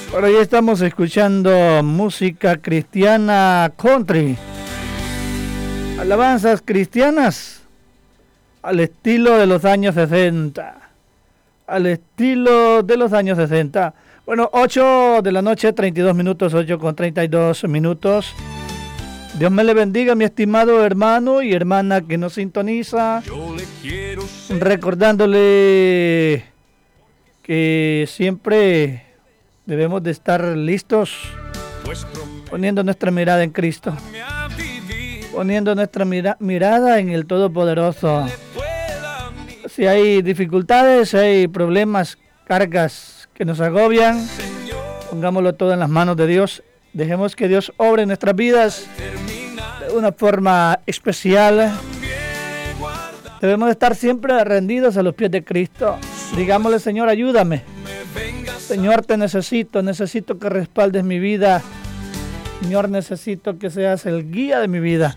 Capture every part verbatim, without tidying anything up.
Por ahí estamos escuchando música cristiana country. Alabanzas cristianas al estilo de los años sesenta. Al estilo de los años sesenta. Bueno, ocho de la noche, treinta y dos minutos, ocho con treinta y dos minutos. Dios me le bendiga, mi estimado hermano y hermana que nos sintoniza. Recordándole que siempre debemos de estar listos, poniendo nuestra mirada en Cristo, poniendo nuestra mira, mirada en el Todopoderoso. Si hay dificultades, si hay problemas, cargas que nos agobian, pongámoslo todo en las manos de Dios. Dejemos que Dios obre en nuestras vidas de una forma especial. Debemos estar siempre rendidos a los pies de Cristo. Digámosle: Señor, ayúdame. Señor, te necesito, necesito que respaldes mi vida. Señor, necesito que seas el guía de mi vida.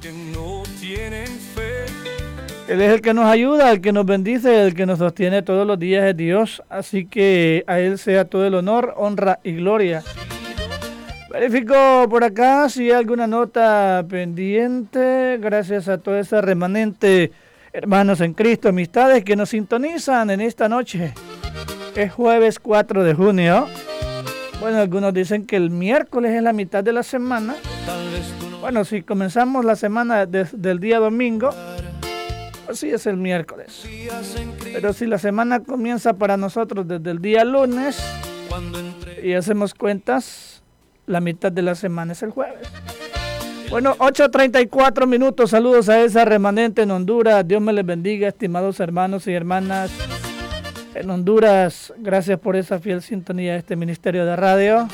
Él es el que nos ayuda, el que nos bendice, el que nos sostiene todos los días es Dios. Así que a Él sea todo el honor, honra y gloria. Verifico por acá si hay alguna nota pendiente. Gracias a todo ese remanente, hermanos en Cristo, amistades que nos sintonizan en esta noche. Es jueves cuatro de junio. Bueno, algunos dicen que el miércoles es la mitad de la semana. Bueno, si comenzamos la semana desde el día domingo, pues sí es el miércoles. Pero si la semana comienza para nosotros desde el día lunes y hacemos cuentas, la mitad de la semana es el jueves. Bueno, ocho treinta y cuatro minutos. Saludos a esa remanente en Honduras. Dios me les bendiga, estimados hermanos y hermanas en Honduras. Gracias por esa fiel sintonía de este ministerio de radio.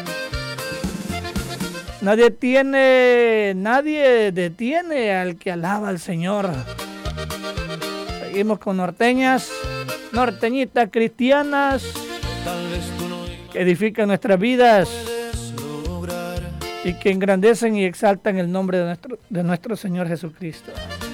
Nadie tiene, nadie detiene al que alaba al Señor. Seguimos con norteñas, norteñitas cristianas que edifican nuestras vidas y que engrandecen y exaltan el nombre de nuestro, de nuestro Señor Jesucristo.